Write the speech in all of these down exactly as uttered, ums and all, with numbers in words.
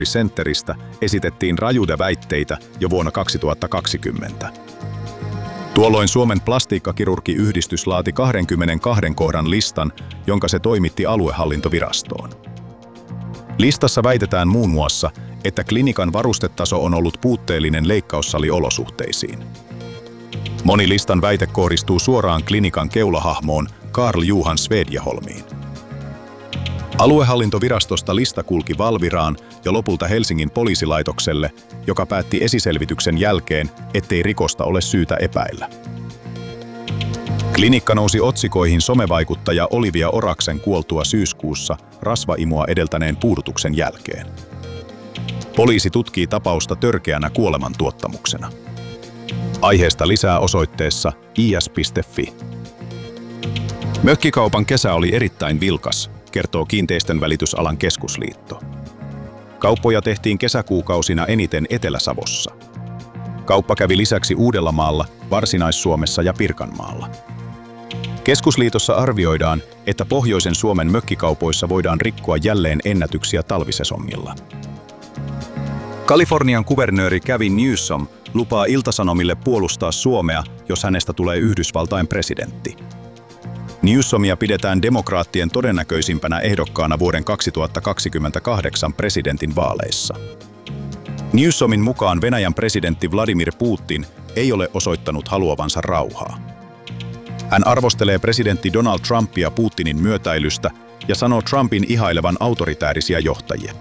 Centeristä esitettiin rajuja väitteitä jo vuonna kaksituhattakaksikymmentä. Tuolloin Suomen plastiikkakirurgiyhdistys laati kaksikymmentäkaksi kohdan listan, jonka se toimitti aluehallintovirastoon. Listassa väitetään muun muassa, että klinikan varustetaso on ollut puutteellinen leikkaussaliolosuhteisiin. Moni listan väite kohdistuu suoraan klinikan keulahahmoon Karl Johan Svedjeholmiin. Aluehallintovirastosta lista kulki Valviraan ja lopulta Helsingin poliisilaitokselle, joka päätti esiselvityksen jälkeen, ettei rikosta ole syytä epäillä. Klinikka nousi otsikoihin somevaikuttaja Olivia Oraksen kuoltua syyskuussa rasvaimua edeltäneen puudutuksen jälkeen. Poliisi tutkii tapausta törkeänä kuolemantuottamuksena. Aiheesta lisää osoitteessa i s piste f i. Mökkikaupan kesä oli erittäin vilkas, kertoo Kiinteistönvälitysalan keskusliitto. Kauppoja tehtiin kesäkuukausina eniten Etelä-Savossa. Kauppa kävi lisäksi Uudellamaalla, Varsinais-Suomessa ja Pirkanmaalla. Keskusliitossa arvioidaan, että pohjoisen Suomen mökkikaupoissa voidaan rikkoa jälleen ennätyksiä talvisesongilla. Kalifornian kuvernööri Gavin Newsom lupaa Ilta-Sanomille puolustaa Suomea, jos hänestä tulee Yhdysvaltain presidentti. Newsomia pidetään demokraattien todennäköisimpänä ehdokkaana vuoden kaksituhattakaksikymmentäkahdeksan presidentin vaaleissa. Newsomin mukaan Venäjän presidentti Vladimir Putin ei ole osoittanut haluavansa rauhaa. Hän arvostelee presidentti Donald Trumpia Putinin myötäilystä ja sanoo Trumpin ihailevan autoritäärisiä johtajia.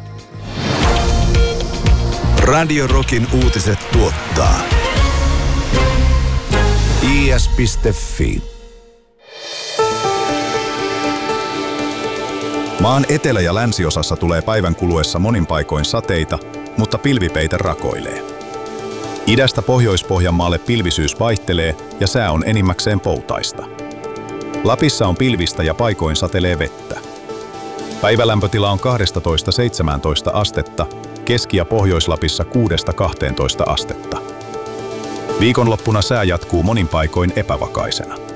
Radio Rockin uutiset tuottaa i s piste f i. Maan etelä- ja länsiosassa tulee päivän kuluessa monin paikoin sateita, mutta pilvipeite rakoilee. Idästä Pohjois-Pohjanmaalle pilvisyys vaihtelee ja sää on enimmäkseen poutaista. Lapissa on pilvistä ja paikoin satelee vettä. Päivälämpötila on kaksitoista seitsemäntoista astetta, Keski- ja Pohjois-Lapissa kuudesta kahteentoista astetta. Viikonloppuna sää jatkuu monin paikoin epävakaisena.